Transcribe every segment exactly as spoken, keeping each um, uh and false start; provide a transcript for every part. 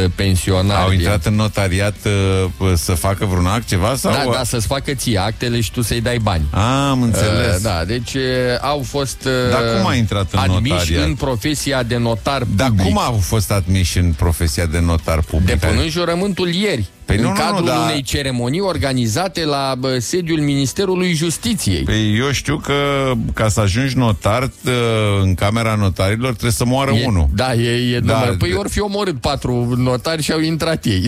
pensionari. Au intrat în notariat uh, să facă vreun act, ceva? Sau? Da, da, să-ți facă ție actele și tu să-i dai bani. A, am înțeles. Uh, da, deci uh, au fost uh, Dar cum a intrat în admiși notariat? în profesia de notar public. Dar cum au fost admiși în profesia de notar public? Depunând jurământul ieri, păi în nu, cadrul nu, nu, unei da. ceremonii organizate la bă, sediul Ministerului Justiției. Păi eu știu că ca să ajungi notar în camera notarilor trebuie să moară e, unul. Da, e, e da, număr. Păi de... ori fi omorât patru notari și au intrat ei.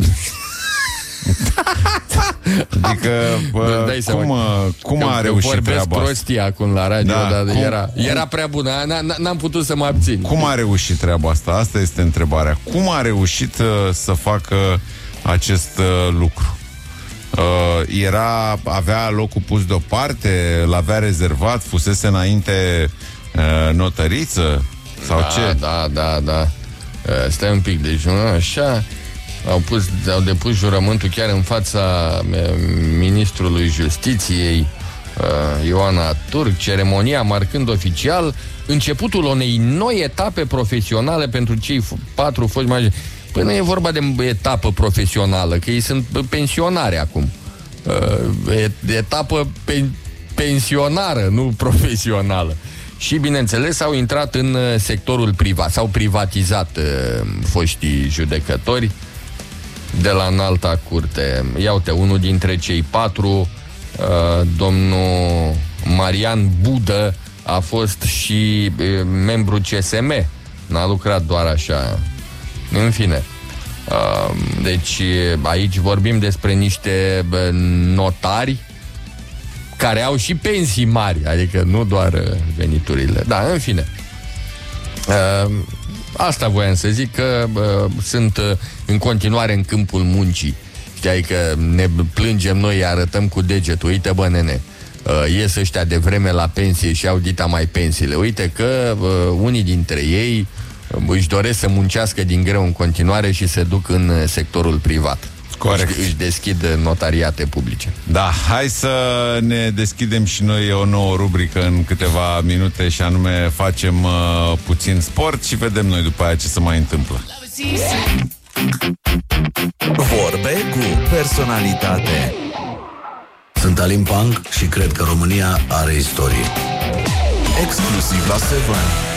Adică, bă, cum, cum a reușit treaba prostie acum la radio, da, dar cum, era, era prea bună. N-am putut să mă abțin. Cum a reușit treaba asta? Asta este întrebarea. Cum a reușit uh, să facă acest uh, lucru? Uh, era, avea locul pus deoparte, l-avea rezervat, fusese înainte uh, notăriță? Sau da, ce? Da, da, da. Uh, stai un pic, deci așa... Au, pus, au depus jurământul chiar în fața ministrului Justiției, uh, Ioana Turc, ceremonia marcând oficial începutul unei noi etape profesionale pentru cei f- patru foști magistrati. Păi nu e vorba de etapă profesională, că ei sunt pensionari acum. Uh, etapă pen, pensionară, nu profesională. Și, bineînțeles, au intrat în sectorul privat, s-au privatizat uh, foștii judecători de la înalta curte. Iau-te, unul dintre cei patru, uh, domnul Marian Budă, a fost și uh, membru C S M. N-a lucrat doar așa. În fine. Uh, deci, aici vorbim despre niște uh, notari care au și pensii mari, adică nu doar uh, veniturile. Da, în fine. Uh, Asta voiam să zic, că uh, sunt uh, în continuare în câmpul muncii. Știi că ne plângem noi, arătăm cu degetul. Uite, bă, nene, uh, ies ăștia de vreme la pensie și au dita mai pensiile. Uite că uh, unii dintre ei uh, își doresc să muncească din greu în continuare și se duc în uh, sectorul privat. Corect. Își, își deschid notariate publice. Da, hai să ne deschidem și noi o nouă rubrică în câteva minute, și anume facem uh, puțin sport și vedem noi după aia ce se mai întâmplă. Vorbe cu personalitate. Sunt Alin Pang și cred că România are istorie. Exclusiv la Seven.